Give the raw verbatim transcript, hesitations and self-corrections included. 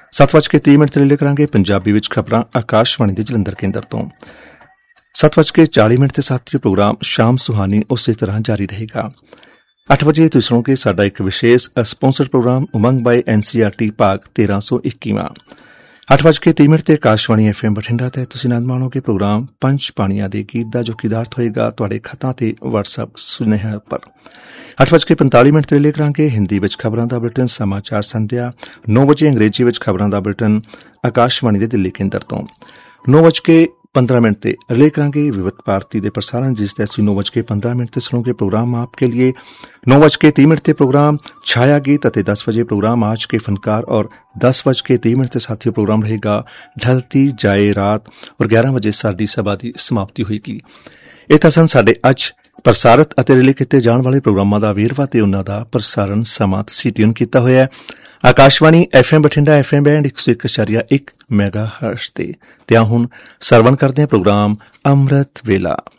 ਸੱਤ ਵੱਜ ਕੇ ਤੀਹ ਮਿੰਟ ਤੇ ਰਿਲੇ ਕਰਾਂਗੇ ਪੰਜਾਬੀ ਵਿੱਚ ਖਬਰਾਂ ਆਕਾਸ਼ਵਾਣੀ ਦੇ ਜਲੰਧਰ ਕੇਂਦਰ ਤੋਂ। ਸੱਤ ਵੱਜ ਕੇ ਚਾਲੀ ਮਿੰਟ ਤੇ ਸਾਥੀ ਪ੍ਰੋਗਰਾਮ ਸ਼ਾਮ ਸੁਹਾਨੀ ਉਸੇ ਤਰ੍ਹਾਂ ਜਾਰੀ ਰਹੇਗਾ। ਅੱਠ ਵਜੇ ਤੁਸੀਂ ਸੁਣੋਗੇ ਸਾਡਾ ਇੱਕ ਵਿਸ਼ੇਸ਼ ਸਪਾਂਸਰ ਪ੍ਰੋਗਰਾਮ ਉਮੰਗ ਬਾਈ ਐਨ ਸੀ ਆਰ ਟੀ ਭਾਗ ਤੇਰਾਂ ਸੌ ਇੱਕੀਵਾਂ। ਅੱਠ ਵੱਜ ਕੇ ਤੀਹ ਮਿੰਟ ਤੇ ਆਕਾਸ਼ਵਾਣੀ ਐਫ ਐਮ ਬਠਿੰਡਾ ਤੇ ਤੁਸੀਂ ਆਨੰਦ ਮਾਣੋਗੇ ਪ੍ਰੋਗਰਾਮ ਪੰਜ ਪਾਣੀਆਂ ਦੇ ਗੀਤ ਦਾ, ਜੋ ਕਿ ਅਧਾਰਤ ਹੋਏਗਾ ਤੁਹਾਡੇ ਖਤਾਂ ਤੇ ਵਟਸਐਪ ਸੁਨੇਹਾ ਉੱਪਰ। ਅੱਠ ਵੱਜ ਕੇ ਪੰਤਾਲੀ ਮਿੰਟ ਤੇ ਰਿਲੇ ਕਰਾਂਗੇ ਹਿੰਦੀ ਵਿੱਚ ਖਬਰਾਂ ਦਾ ਬੁਲੇਟਿਨ ਸਮਾਚਾਰ ਸੰਧਿਆ। ਨੌ ਵਜੇ ਅੰਗਰੇਜ਼ੀ ਵਿੱਚ ਖਬਰਾਂ ਦਾ ਬੁਲੇਟਿਨ ਆਕਾਸ਼ਵਾਣੀ ਦੇ ਦਿੱਲੀ ਕੇਂਦਰ ਤੋਂ। ਨੌ ਵਜ ਕੇ ਪੰਦਰਾਂ ਮਿੰਟ ਤੇ ਰਿਲੇ ਕਰਾਂਗੇ ਵਿਵਧ ਭਾਰਤੀ ਦੇ ਪ੍ਰਸਾਰਣ, ਜਿਸ ਤੇ ਅਸੀਂ ਨੌ ਵਜ ਕੇ ਪੰਦਰਾਂ ਮਿੰਟ ਤੇ ਸੁਣੋਗੇ ਪ੍ਰੋਗਰਾਮ ਆਪਕੇ लिए। नौ बज के तीन मिनट से प्रोग्राम छाया गीत और दस बजे प्रोग्राम आज के फनकार और दस बज के तीन मिनट से साथियों प्रोग्राम रहेगा ढलती जाए रात और ग्यारह बजे साडी सभा की समाप्ति होगी। ਇਹ ਤਾਂ ਸਨ ਸਾਡੇ ਅੱਜ ਪ੍ਰਸਾਰਿਤ ਅਤੇ ਰਿਲੇ ਕੀਤੇ ਜਾਣ ਵਾਲੇ ਪ੍ਰੋਗਰਾਮਾਂ ਦਾ ਵੇਰਵਾ ਤੇ ਉਹਨਾਂ ਦਾ ਪ੍ਰਸਾਰਣ ਸਮਾਂ ਤੁਸੀਂ ਟਿਊਨ ਕੀਤਾ ਹੋਇਆ ਹੈ Akashvani F M Bathinda F M band ਇੱਕ ਸੌ ਇੱਕ ਦਸ਼ਮਲਵ ਇੱਕ ਮੈਗਾ ਹਰਟਜ਼ ਤੇ। ਤੇ ਹੁਣ ਸਰਵਣ ਕਰਦੇ ਹਾਂ ਪ੍ਰੋਗਰਾਮ ਅੰਮ੍ਰਿਤ ਵੇਲਾ।